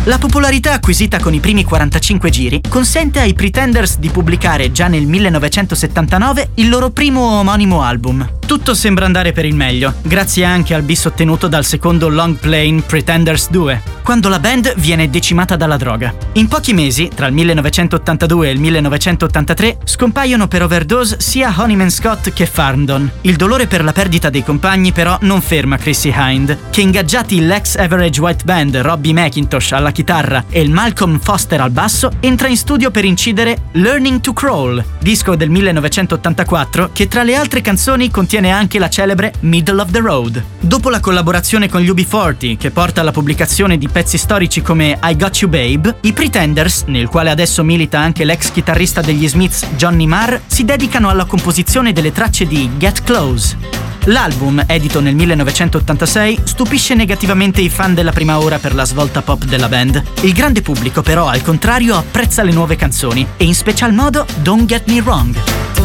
La popolarità acquisita con i primi 45 giri consente ai Pretenders di pubblicare già nel 1979 il loro primo omonimo album. Tutto sembra andare per il meglio, grazie anche al bis ottenuto dal secondo long play Pretenders 2, quando la band viene decimata dalla droga. In pochi mesi, tra il 1982 e il 1983, scompaiono per overdose sia Honeyman Scott che Farndon. Il dolore per la perdita dei compagni però non ferma Chrissie Hynde, che ingaggiati l'ex Average White Band Robbie McIntosh alla chitarra e il Malcolm Foster al basso, entra in studio per incidere Learning to Crawl, disco del 1984 che tra le altre canzoni contiene anche la celebre Middle of the Road. Dopo la collaborazione con UB40, che porta alla pubblicazione di pezzi storici come I Got You Babe, i Pretenders, nel quale adesso milita anche l'ex chitarrista degli Smiths Johnny Marr, si dedicano alla composizione delle tracce di Get Close. L'album, edito nel 1986, stupisce negativamente i fan della prima ora per la svolta pop della band. Il grande pubblico però, al contrario, apprezza le nuove canzoni e in special modo Don't Get Me Wrong.